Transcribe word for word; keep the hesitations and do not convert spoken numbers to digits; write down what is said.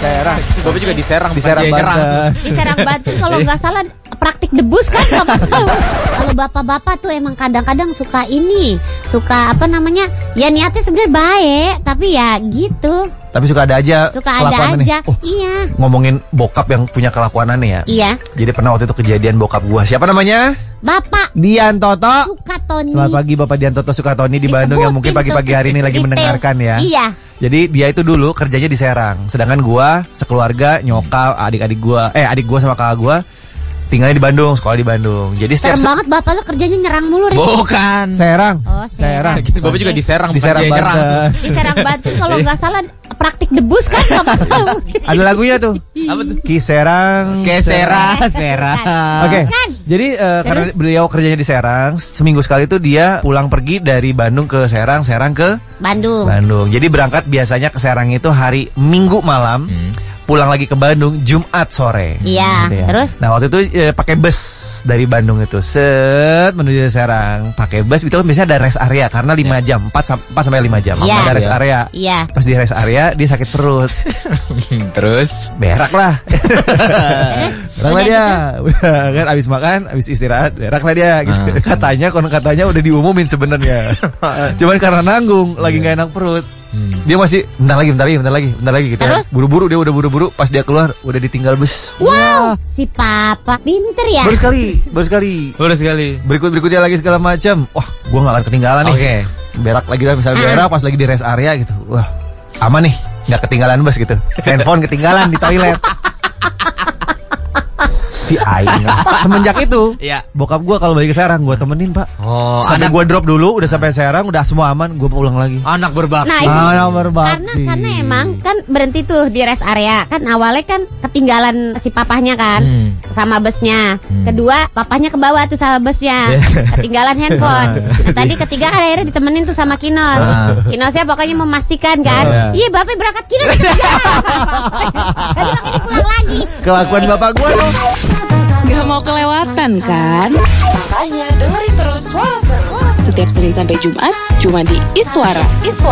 Serang. Bapak juga di Serang, Di Serang Banten. Di Serang Banten kalau nggak salah praktik debus kan. Kalau bapak-bapak tuh emang kadang-kadang suka ini, suka apa namanya? Ya niatnya sebenarnya baik, tapi ya gitu. Tapi suka ada aja Suka ada kelakuan aja. nih. Oh, Iya. ngomongin bokap yang punya kelakuan aneh ya. Iya. Jadi pernah waktu itu kejadian bokap gua. Siapa namanya? Bapak Dian Toto. Sukatoni. Selamat pagi Bapak Dian Toto Sukatoni di Bandung yang mungkin Disebutin pagi-pagi hari ini tuh lagi detail. mendengarkan ya. Iya. Jadi dia itu dulu kerjanya di Serang. Sedangkan gua sekeluarga, nyokap, adik-adik gua, eh adik gua sama kakak gua tinggalnya di Bandung, sekolah di Bandung. Jadi setiap Serem banget bapak lo kerjanya nyerang mulu. Riz. Bukan. Serang. Oh, Serang. Bapak juga di Serang, Di bukan Serang dia nyerang. Banten. Di Serang Banten kalau nggak salah praktik debus kan. Ada lagunya tuh. Apa tuh? Ki Serang. Kesera, Serang. Oke. Kan. Jadi eh, karena Terus? beliau kerjanya di Serang, seminggu sekali tuh dia pulang pergi dari Bandung ke Serang, Serang ke Bandung. Bandung. Jadi berangkat biasanya ke Serang itu hari Minggu malam. Pulang lagi ke Bandung Jumat sore. Iya, Gitu ya. terus? Nah waktu itu eh, pakai bus dari Bandung itu set menuju Serang. Pakai bus itu kan biasanya ada rest area karena lima jam, empat sampai lima jam. Iya. Ada rest Iya. area. Iya. Pas di rest area dia sakit perut. Terus Berak lah. Berak lah Udah dia. Udah kan abis makan, abis istirahat, berak lah dia gitu. Katanya konon katanya udah diumumin sebenarnya. Cuman karena nanggung lagi nggak enak perut. Dia masih bentar lagi, bentar lagi, bentar lagi, bentar lagi gitu. Terus? Ya. Buru-buru dia udah buru-buru. Pas dia keluar udah ditinggal bus. Wow, si papa pinter ya. Baru sekali, baru sekali. udah sekali. Berikut berikutnya lagi segala macam. Wah, gua nggak akan ketinggalan nih. Oke. Berak lagi lah, misalnya berak pas lagi di rest area gitu. Wah, aman nih, nggak ketinggalan bus gitu. Handphone ketinggalan di toilet. Si aing. Semenjak itu, Iya. bokap gua kalau balik ke Serang gua temenin, Pak. Oh, Sampai anak gua drop dulu, udah sampai Serang, udah semua aman, gua pulang lagi. anak berbakti. Nah, itu Ah, nomor karena bakti. karena emang kan berhenti tuh di rest area. Kan awalnya kan ketinggalan si papahnya kan Hmm. sama busnya. Kedua, papahnya ke bawah tuh sama busnya. Ketinggalan handphone. Nah, tadi ketiga kan akhirnya ditemenin tuh sama Kinos. Kinosnya pokoknya memastikan kan. Iya, bapak berangkat Kinos. Tadi makanya pulang lagi. Kelakuan bapak gua. Gak mau kelewatan kan? Makanya dengerin terus Suara Seru Setiap Senin sampai Jumat cuma di Iswara. Iswa